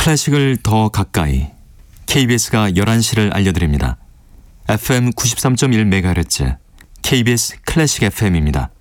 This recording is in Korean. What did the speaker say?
클래식을 더 가까이 KBS가 11시를 알려드립니다. FM 93.1MHz KBS 클래식 FM입니다.